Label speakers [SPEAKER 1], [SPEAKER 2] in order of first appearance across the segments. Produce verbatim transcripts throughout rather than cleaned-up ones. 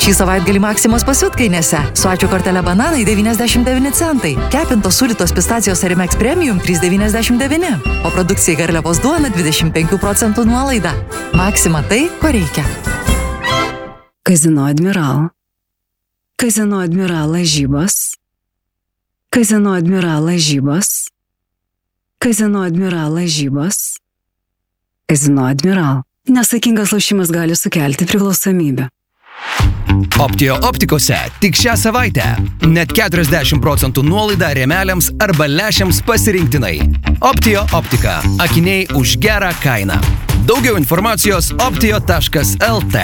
[SPEAKER 1] Šį savaitgalį Maksimos pasiutkainėse. Su ačiū kortelė bananai devyniasdešimt devyni centai. Kepintos sūdytos pistacijos Arimex Premium trys devyniasdešimt devyni. O produkcijai garliavos duona dvidešimt penkių procentų nuolaida. Maksima tai, ko reikia.
[SPEAKER 2] Kazino Admiral. Kazino Admiral lažybos. Kazino Admiral lažybos. Kazino Admiral lažybos. Kazino Admiral. Nesaikingas lošimas gali sukelti priklausomybę.
[SPEAKER 3] Optio optikose tik šią savaitę net keturiasdešimt procentų nuolaida rėmeliams arba lęšiams pasirinktinai. Optio optika. Akiniai už gerą kainą. Daugiau informacijos optio taškas el te.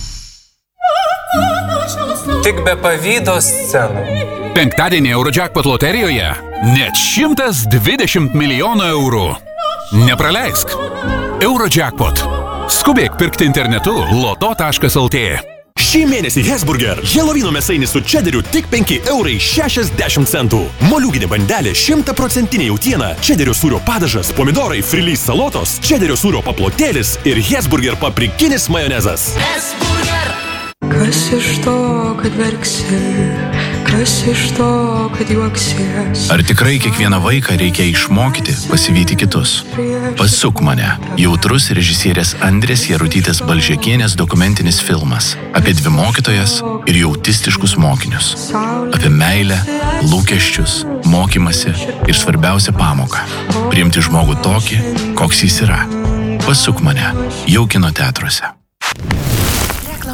[SPEAKER 4] Tik be pavydo scenų.
[SPEAKER 5] Penktadienį Eurojackpot loterijoje net šimtas dvidešimt milijonų eurų. Nepraleisk. Eurojackpot. Skubėk pirkti internetu loto taškas el te.
[SPEAKER 6] Šį mėnesį Hesburger. Helovino mėsainis su čederiu tik penki eurai šešiasdešimt centų. Moliūginė bandelė šimtaprocentinė jautiena, čederio sūrio padažas, pomidorai, frilys salotos, čederio sūrio paplotėlis ir Hesburger paprikinis majonezas.
[SPEAKER 7] Hesburger! Kas iš to, kad verksi? Kas iš to, kad juoksies?
[SPEAKER 8] Ar tikrai kiekvieną vaiką reikia išmokyti pasivyti kitus? Pasuk mane. Jautrus režisierės Andrės Jarutytės Balžekienės dokumentinis filmas apie dvi mokytojas ir jų autistiškus mokinius. Apie meilę, lūkesčius, mokymasi ir svarbiausią pamoką. Priimti žmogų tokį, koks jis yra. Pasuk mane. Jau kino teatruose.